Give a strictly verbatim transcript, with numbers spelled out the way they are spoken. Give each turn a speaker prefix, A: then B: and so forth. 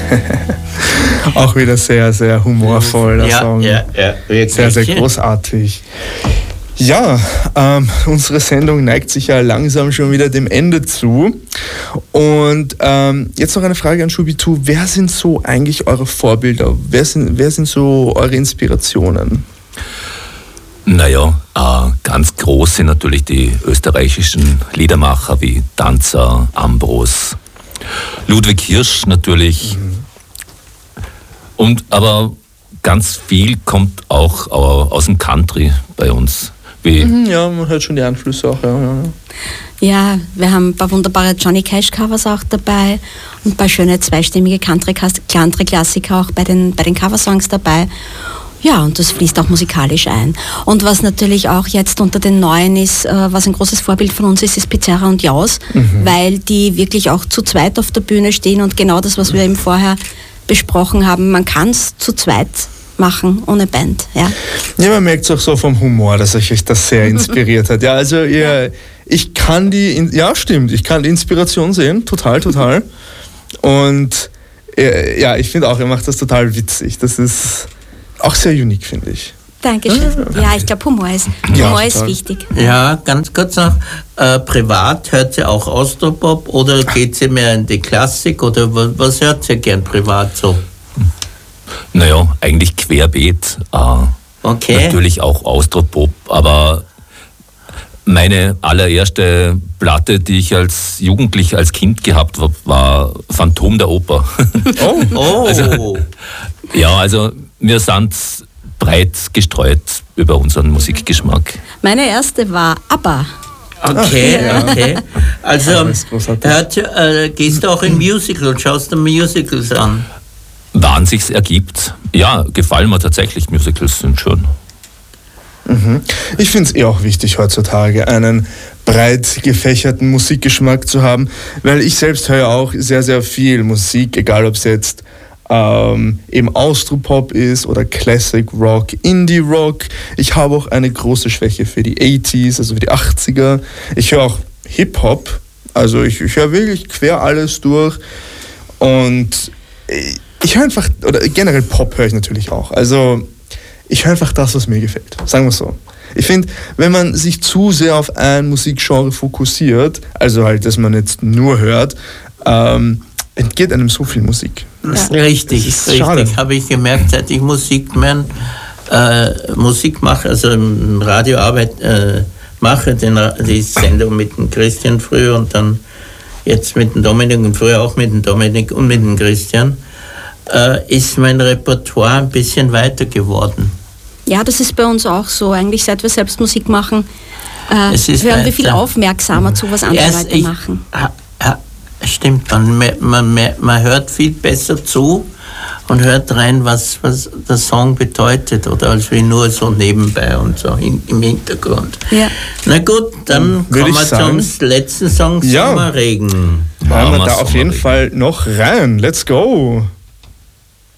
A: Auch wieder sehr, sehr humorvoll, der
B: ja,
A: Song.
B: Ja, ja, wirklich.
A: Sehr, sehr großartig. Ja, ähm, unsere Sendung neigt sich ja langsam schon wieder dem Ende zu. Und ähm, jetzt noch eine Frage an Shubi-Two. Wer sind so eigentlich eure Vorbilder? Wer sind, wer sind so eure Inspirationen?
C: Naja, äh, ganz groß sind natürlich die österreichischen Liedermacher wie Danzer, Ambros, Ludwig Hirsch natürlich. Mhm. Und aber ganz viel kommt auch äh, aus dem Country bei uns. Wie
A: mhm, ja, man hört schon die Einflüsse auch. Ja, ja, ja.
D: Ja, wir haben ein paar wunderbare Johnny Cash-Covers auch dabei und ein paar schöne zweistimmige Country-Klassiker auch bei den, bei den Coversongs dabei. Ja, und das fließt auch musikalisch ein. Und was natürlich auch jetzt unter den Neuen ist, äh, was ein großes Vorbild von uns ist, ist Pizarra und Jaus, mhm. weil die wirklich auch zu zweit auf der Bühne stehen und genau das, was wir eben vorher besprochen haben, man kann es zu zweit machen, ohne Band. Ja,
A: ja, man merkt es auch so vom Humor, dass euch das sehr inspiriert hat. Ja, also ihr, ich kann die, ja stimmt, ich kann die Inspiration sehen, total, total. Und ja, ich finde auch, ihr macht das total witzig. Das ist auch sehr unique, finde ich.
D: Dankeschön. Ja, ich glaube, Humor ist,
A: ja,
D: Humor ist wichtig.
B: Ja, ganz kurz noch. Äh, privat hört sie auch Austropop oder geht sie mehr in die Klassik oder was hört sie gern privat so?
C: Naja, eigentlich querbeet. Äh,
B: okay.
C: Natürlich auch Austropop, aber meine allererste Platte, die ich als Jugendlicher, als Kind gehabt habe, war Phantom der Oper.
B: Oh, oh.
C: Also, ja, also wir sind breit gestreut über unseren Musikgeschmack.
D: Meine erste war ABBA.
B: Okay, okay. Also hört, äh, gehst du auch in Musicals und schaust du Musicals an?
C: Wann sich's ergibt. Ja, gefallen mir tatsächlich, Musicals sind schön.
A: Mhm. Ich finde es eh auch wichtig heutzutage, einen breit gefächerten Musikgeschmack zu haben, weil ich selbst höre auch sehr, sehr viel Musik, egal ob es jetzt ähm, eben Austropop ist oder Classic Rock, Indie Rock. Ich habe auch eine große Schwäche für die achtziger, also für die achtziger. Ich höre auch Hip-Hop, also ich, ich höre wirklich quer alles durch und ich höre einfach, oder generell Pop höre ich natürlich auch, also ich höre einfach das, was mir gefällt, sagen wir es so. Ich finde, wenn man sich zu sehr auf ein Musikgenre fokussiert, also halt, dass man jetzt nur hört, ähm, entgeht einem so viel Musik.
B: Das ja. Richtig, das ist richtig. Habe ich gemerkt, seit ich Musik, mehr, äh, Musik mache, also im Radioarbeit äh, mache, den, die Sendung mit dem Christian früher und dann jetzt mit dem Dominik und früher auch mit dem Dominik und mit dem Christian, äh, ist mein Repertoire ein bisschen weiter geworden.
D: Ja, das ist bei uns auch so. Eigentlich seit wir selbst Musik machen, äh, hören wir viel aufmerksamer zu, was andere
B: Erst
D: Leute
B: ich,
D: machen.
B: Ja, stimmt. Man, man, man hört viel besser zu und hört rein, was, was der Song bedeutet, oder als wie nur so nebenbei und so in, im Hintergrund.
D: Ja.
B: Na gut, dann
A: Würde
B: kommen wir
A: sagen,
B: zum letzten Song,
A: ja.
B: Sommerregen.
A: Hören wir da auf jeden Fall noch rein. Let's go!